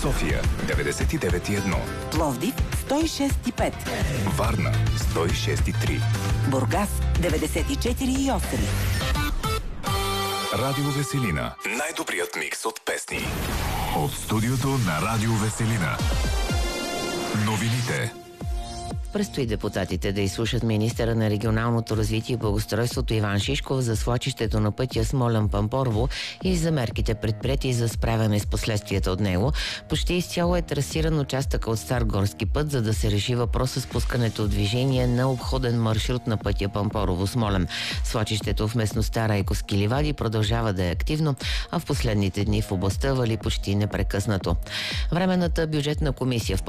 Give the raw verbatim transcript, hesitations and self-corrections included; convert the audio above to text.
София деветдесет и девет и едно, Пловдив сто и шест и пет, Варна сто и шест и три, Бургас деветдесет и четири и осем. Радио Веселина. Най-добрият микс от песни. От студиото на Радио Веселина. Новините. Предстои депутатите да изслушат министъра на регионалното развитие и благоустройството Иван Шишков за свлачището на пътя Смолян-Пампорово и за мерките предприети за справяне с последствията от него. Почти изцяло е трасиран участъка от Стар горски път, за да се реши въпроса с пускането от движение на обходен маршрут на пътя Пампорово-Смолян. Свлачището в местността Райковски ливади продължава да е активно, а в последните дни в областта вали почти непрекъснато. Временната бюджетна комисия в